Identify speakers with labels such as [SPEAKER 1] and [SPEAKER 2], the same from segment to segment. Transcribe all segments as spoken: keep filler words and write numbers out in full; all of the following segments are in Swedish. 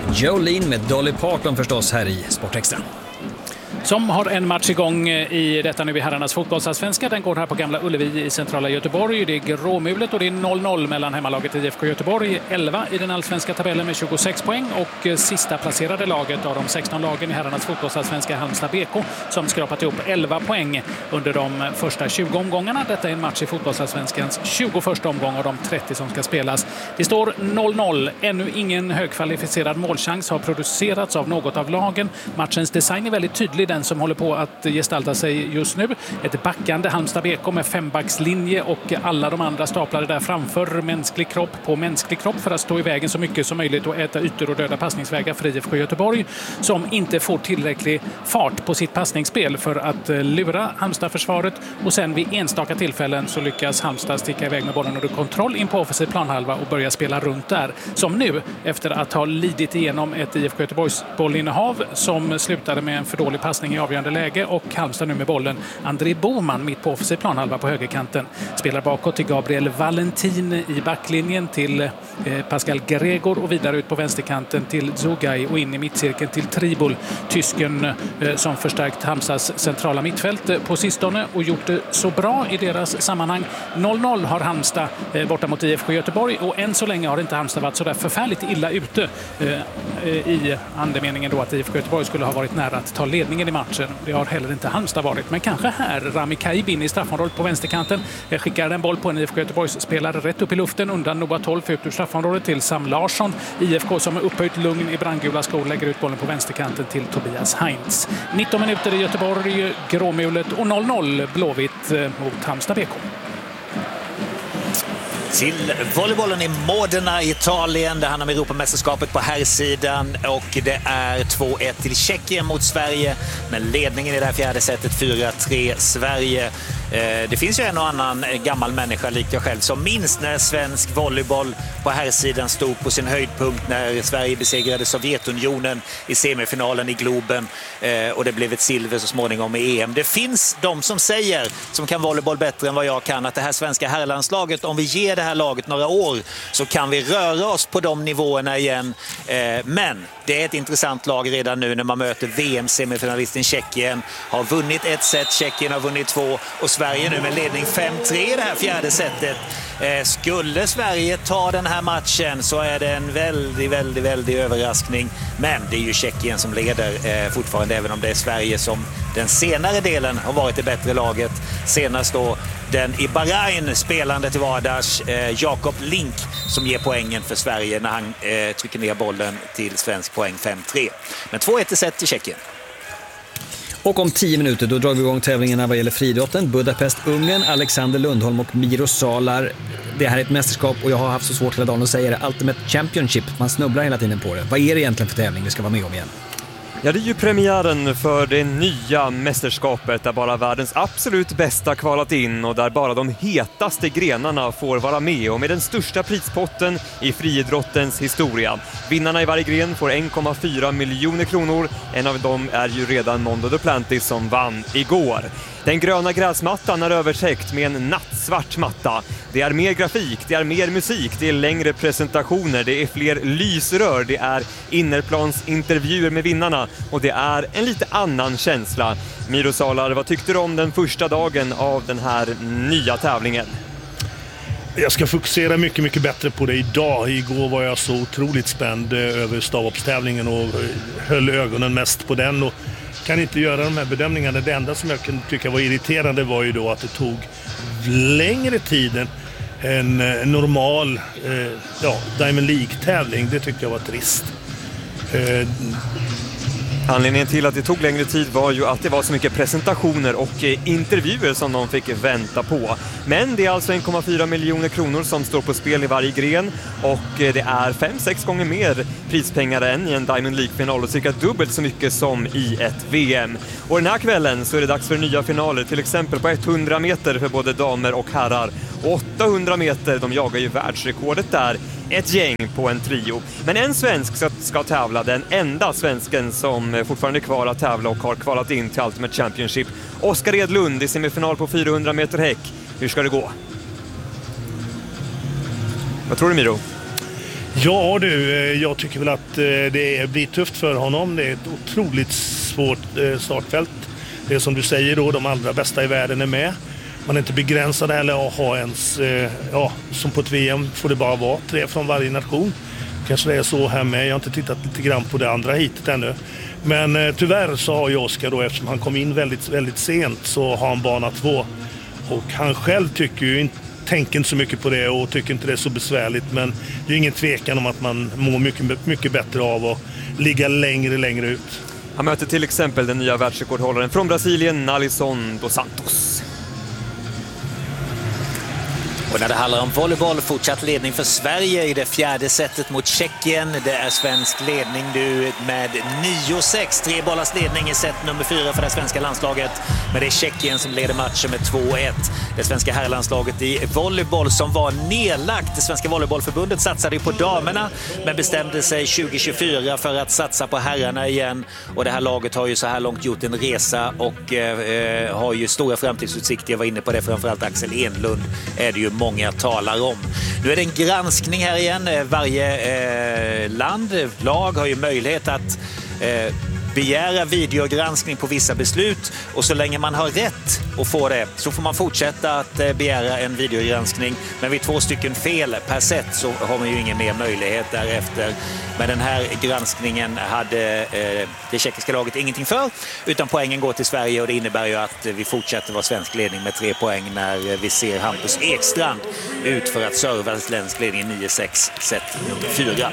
[SPEAKER 1] Jolene med Dolly Parton förstås här i Sportextra.
[SPEAKER 2] Som har en match igång i detta nu i herrarnas fotbollsallsvenska. Den går här på Gamla Ullevi i centrala Göteborg. Det är gråmulet och det är noll noll mellan hemmalaget I F K Göteborg. elva i den allsvenska tabellen med tjugosex poäng. Och sista placerade laget av de sexton lagen i herrarnas fotbollsallsvenska, Halmstad B K, som skrapat ihop elva poäng under de första tjugo omgångarna. Detta är en match i fotbollsallsvenskans tjugoförsta omgång av de trettio som ska spelas. Det står noll noll. Ännu ingen högkvalificerad målchans har producerats av något av lagen. Matchens design är väldigt tydlig, den som håller på att gestalta sig just nu. Ett backande Halmstad B K med fembackslinje och alla de andra staplade där framför, mänsklig kropp på mänsklig kropp för att stå i vägen så mycket som möjligt och äta ytor och döda passningsvägar för I F K Göteborg, som inte får tillräcklig fart på sitt passningsspel för att lura Halmstad-försvaret, och sen vid enstaka tillfällen så lyckas Halmstad sticka iväg med bollen under kontroll in på offensiv planhalva och börja spela runt där. Som nu, efter att ha lidit igenom ett I F K Göteborgs bollinnehav som slutade med en för dålig passning i avgörande läge, och Halmstad nu med bollen. André Boman mitt på offensiv planhalva på högerkanten spelar bakåt till Gabriel Valentin i backlinjen, till eh, Pascal Gregor och vidare ut på vänsterkanten till Zugay och in i mittcirkeln till Tribul, tysken eh, som förstärkt Halmstads centrala mittfält eh, på sistone och gjort det så bra i deras sammanhang. noll noll har Halmstad eh, borta mot I F K Göteborg, och än så länge har inte Halmstad varit så där förfärligt illa ute eh, i andemeningen då att I F K Göteborg skulle ha varit nära att ta ledningen i matchen. Det har heller inte Halmstad varit, men kanske här. Rami Kaibin i straffområdet på vänsterkanten skickar en boll på en I F K Göteborgs spelare rätt upp i luften undan Noah Tolf ut ur straffområdet till Sam Larsson. I F K som är upphöjt lugn i brandgula skor lägger ut bollen på vänsterkanten till Tobias Heinz. nitton minuter i Göteborg, gråmulet, och noll noll Blåvitt mot Halmstad B K.
[SPEAKER 3] Till volleybollen i Modena i Italien. Det handlar om Europamästerskapet på herrsidan, och det är två ett till Tjeckien mot Sverige, men ledningen i det här fjärde setet fyra tre Sverige. Det finns ju en och annan gammal människa likt jag själv som minns när svensk volleyboll på herrsidan stod på sin höjdpunkt när Sverige besegrade Sovjetunionen i semifinalen i Globen, och det blev ett silver så småningom i E M. Det finns de som säger, som kan volleyboll bättre än vad jag kan, att det här svenska herrlandslaget, om vi ger det här laget några år så kan vi röra oss på de nivåerna igen. Men det är ett intressant lag redan nu när man möter V M-semifinalisten Tjeckien. Har vunnit ett set, Tjeckien har vunnit två, och Sverige nu med ledning fem tre i det här fjärde setet. Skulle Sverige ta den här matchen så är det en väldigt, väldigt, väldigt överraskning. Men det är ju Tjeckien som leder fortfarande, även om det är Sverige som den senare delen har varit det bättre laget. Senast då den i Bahrain spelande till vardags eh, Jakob Link som ger poängen för Sverige när han eh, trycker ner bollen till svensk poäng fem tre. Men två ett i set till Tjeckien.
[SPEAKER 1] Och om tio minuter då drar vi igång tävlingarna vad gäller friidrotten. Budapest, Ungern, Alexander Lundholm och Miro Salar. Det här är ett mästerskap, och jag har haft så svårt hela dagen att säga det. Ultimate Championship, man snubblar hela tiden på det. Vad är det egentligen för tävling vi ska vara med om igen?
[SPEAKER 4] Ja, det är ju premiären för det nya mästerskapet där bara världens absolut bästa kvalat in och där bara de hetaste grenarna får vara med, och med den största prispotten i friidrottens historia. Vinnarna i varje gren får en komma fyra miljoner kronor. En av dem är ju redan Mondo Duplantis som vann igår. Den gröna gräsmattan är övertäckt med en nattsvart matta. Det är mer grafik, det är mer musik, det är längre presentationer, det är fler lysrör, det är innerplansintervjuer med vinnarna, och det är en lite annan känsla. Miro Salar, vad tyckte du om den första dagen av den här nya tävlingen?
[SPEAKER 5] Jag ska fokusera mycket, mycket bättre på det idag. Igår var jag så otroligt spänd över stavhoppstävlingen och höll ögonen mest på den och kan inte göra de här bedömningarna. Det enda som jag kunde tycka var irriterande var ju då att det tog längre tid än en normal eh, ja, Diamond League-tävling. Det tyckte jag var trist. Eh,
[SPEAKER 4] Anledningen till att det tog längre tid var ju att det var så mycket presentationer och intervjuer som de fick vänta på. Men det är alltså en komma fyra miljoner kronor som står på spel i varje gren, och det är fem sex gånger mer prispengar än i en Diamond League-final och cirka dubbelt så mycket som i ett V M. Och den här kvällen så är det dags för nya finaler, till exempel på hundra meter för både damer och herrar. Och åttahundra meter, de jagar ju världsrekordet där. Ett gäng på en trio. Men en svensk ska, ska tävla, den enda svensken som fortfarande är kvar att tävla och har kvalat in till Ultimate Championship. Oskar Edlund i semifinal på fyrahundra meter häck. Hur ska det gå? Vad tror du, Miro?
[SPEAKER 5] Ja du, jag tycker väl att det blir tufft för honom. Det är ett otroligt svårt startfält. Det är som du säger då, de allra bästa i världen är med. Man är inte begränsad heller att ha ens, ja, som på ett V M får det bara vara tre från varje nation. Kanske det är så här med, jag har inte tittat lite grann på det andra hitet ännu. Men eh, tyvärr så har ju Oskar då, eftersom han kom in väldigt, väldigt sent, så har han bana två. Och han själv tycker ju inte, tänker inte så mycket på det och tycker inte det är så besvärligt. Men det är ingen tvekan om att man mår mycket, mycket bättre av att ligga längre, längre ut.
[SPEAKER 4] Han möter till exempel den nya världsrekordhållaren från Brasilien, Nalison dos Santos.
[SPEAKER 3] Och när det handlar om volleyboll, fortsatt ledning för Sverige i det fjärde setet mot Tjeckien. Det är svensk ledning nu med nio sex. Tre bollars ledning i set nummer fyra för det svenska landslaget. Men det är Tjeckien som leder matchen med två ett. Det svenska herrlandslaget i volleyboll som var nedlagt. Det svenska volleybollförbundet satsade ju på damerna men bestämde sig tjugo tjugofyra för att satsa på herrarna igen. Och det här laget har ju så här långt gjort en resa och eh, har ju stora framtidsutsikter. Jag var inne på det, framförallt Axel Enlund är det ju många talar om. Nu är det en granskning här igen. Varje eh, land, lag har ju möjlighet att eh, begära videogranskning på vissa beslut och så länge man har rätt att få det så får man fortsätta att eh, begära en videogranskning. Men vid två stycken fel per set så har man ju ingen mer möjlighet därefter. Men den här granskningen hade eh, det tjeckiska laget ingenting för, utan poängen går till Sverige och det innebär ju att vi fortsätter vara svensk ledning med tre poäng när vi ser Hampus Ekstrand ut för att serva svensk ledning i nio sex set fyra.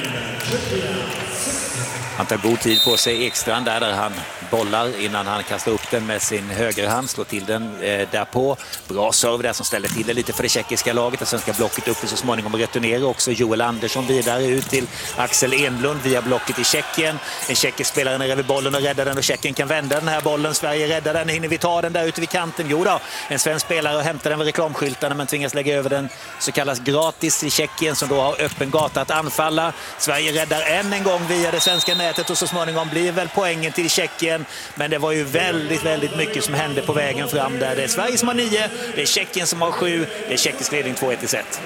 [SPEAKER 3] Han tar god tid på sig, Ekstrand, där, där han bollar innan han kastar upp den med sin högerhand, slår till den eh, därpå. Bra serve där som ställer till det lite för det tjeckiska laget. Det svenska blocket uppe så småningom och returnerar också Joel Andersson vidare ut till Axel Enlund via blocket i Tjeckien. En tjeckisk spelare ner över bollen och räddar den och Tjeckien kan vända den här bollen. Sverige räddar den, hinner vi ta den där ute vid kanten? Jo då, en svensk spelare och hämtar den vid reklamskyltarna men tvingas lägga över den så kallas gratis i Tjeckien som då har öppen gata att anfalla. Sverige räddar än en gång via det svenska nätet och så småningom blir väl poängen till Tjeckien. Men det var ju väldigt, väldigt mycket som hände på vägen fram där. Det är Sverige som har nio, det är Tjeckien som har sju, det är tjeckisk ledning två ett i set.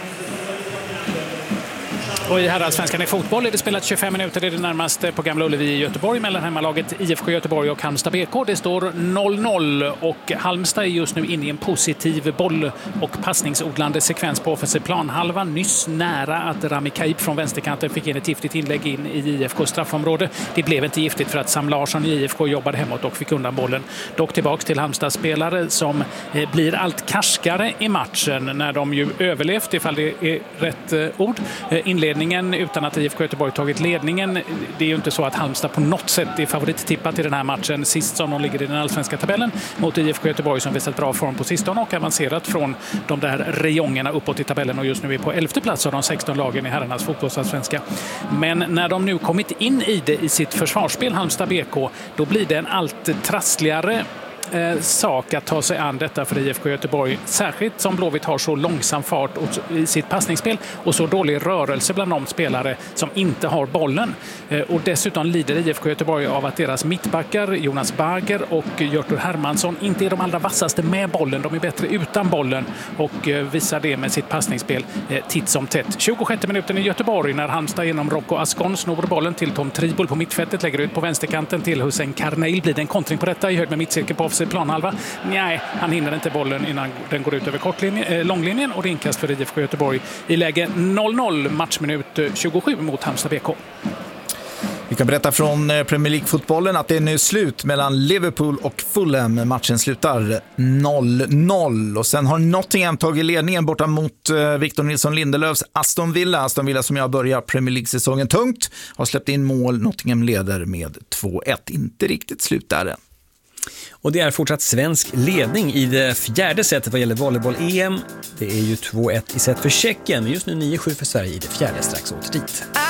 [SPEAKER 2] Och i herrallsvenskan i fotboll är det spelat tjugofem minuter i det närmaste på Gamla Ullevi i Göteborg mellan hemmalaget I F K Göteborg och Halmstad B K. Det står noll noll och Halmstad är just nu inne i en positiv boll- och passningsodlande sekvens på offensiv planhalva. Nyss nära att Rami Kaib från vänsterkanten fick in ett giftigt inlägg in i I F K straffområde. Det blev inte giftigt för att Sam Larsson i I F K jobbade hemåt och fick undan bollen. Dock tillbaka till Halmstads spelare som blir allt karskare i matchen när de ju överlevt, ifall det är rätt ord, inledning utan att I F K Göteborg tagit ledningen. Det är ju inte så att Halmstad på något sätt är favorittippat i den här matchen sist som de ligger i den allsvenska tabellen mot I F K Göteborg som visat bra form på sistone och avancerat från de där rejongerna uppåt i tabellen och just nu är på elfte plats av de sexton lagen i herrarnas fotbollsallsvenska. Men när de nu kommit in i det i sitt försvarsspel Halmstad B K, då blir det en allt trassligare Eh, sak att ta sig an detta för I F K Göteborg, särskilt som Blåvitt har så långsam fart i sitt passningsspel och så dålig rörelse bland de spelare som inte har bollen. Eh, och dessutom lider I F K Göteborg av att deras mittbackar Jonas Barger och Hjörtur Hermansson inte är de allra vassaste med bollen. De är bättre utan bollen och eh, visar det med sitt passningsspel eh, titt som tätt. tjugosjätte minuten i Göteborg när Halmstad genom Rocco Ascon snor bollen till Tom Tribol på mittfältet, lägger ut på vänsterkanten till Hussein Karneil. Blir det en kontring på detta i höjd med mittcirkel på planhalva? Nej, han hinner inte bollen innan den går ut över kortlinjen, eh, långlinjen och det är inkast för I F K Göteborg i läge noll noll, matchminut tjugosju mot Halmstad B K.
[SPEAKER 6] Vi kan berätta från Premier League-fotbollen att det är nu slut mellan Liverpool och Fulham. Matchen slutar noll noll och sen har Nottingham tagit ledningen borta mot Victor Nilsson Lindelöfs Aston Villa. Aston Villa som jag börjar Premier League-säsongen tungt har släppt in mål. Nottingham leder med två ett. Inte riktigt slut där än.
[SPEAKER 1] Och det är fortsatt svensk ledning i det fjärde setet vad gäller volleyboll-E M. Det är ju två ett i set för Tjeckien. Just nu nio sju för Sverige i det fjärde, strax åter dit.